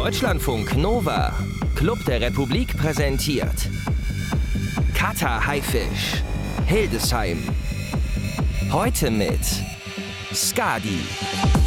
Deutschlandfunk Nova, Club der Republik präsentiert Cutter Haifisch, Hildesheim. Heute mit Skadi.